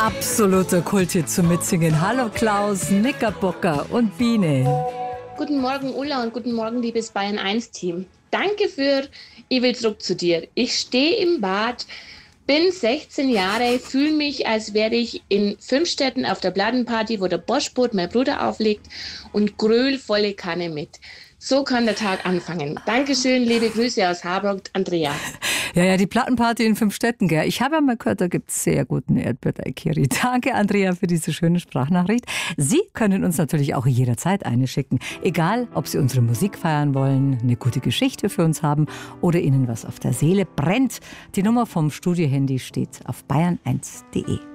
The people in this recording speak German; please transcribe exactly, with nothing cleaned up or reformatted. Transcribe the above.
Absoluter Kulthit zum Mitsingen. Hallo Klaus, Knickerbocker und Biene. Guten Morgen Ulla und guten Morgen liebes Bayern eins Team. Danke für Ich will zurück zu dir. Ich stehe im Bad, bin sechzehn Jahre, fühle mich, als wäre ich in Filmstätten auf der Plattenparty, wo der Boschboot mein Bruder auflegt und gröl volle Kanne mit. So kann der Tag anfangen. Dankeschön, liebe Grüße aus Harburg, Andrea. Ja, ja, die Plattenparty in Fünfstetten, gell? Ich habe ja mal gehört, da gibt es sehr guten Erdbeerteig-Kiri. Danke, Andrea, für diese schöne Sprachnachricht. Sie können uns natürlich auch jederzeit eine schicken. Egal, ob Sie unsere Musik feiern wollen, eine gute Geschichte für uns haben oder Ihnen was auf der Seele brennt. Die Nummer vom Studiohandy steht auf bayern eins punkt de.